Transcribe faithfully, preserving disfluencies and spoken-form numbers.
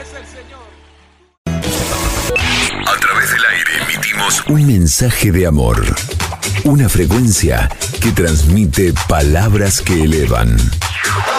es el Señor. A través del aire emitimos un mensaje de amor. Una frecuencia que transmite palabras que elevan.